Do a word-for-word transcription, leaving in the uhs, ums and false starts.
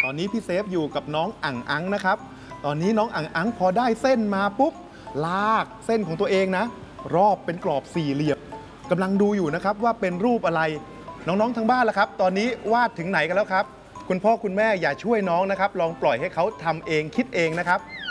อนนี้พี่เซฟอยู่กับน้องอั่งอังนะครับตอนนี้น้องอั่งอังพอได้เส้นมาปุ๊บลากเส้นของตัวเองนะรอบเป็นกรอบสี่เหลี่ยมกำลังดูอยู่นะครับว่าเป็นรูปอะไรน้องๆทางบ้านล่ะครับตอนนี้วาดถึงไหนกันแล้วครับคุณพ่อคุณแม่อย่าช่วยน้องนะครับลองปล่อยให้เขาทำเองคิดเองนะครับ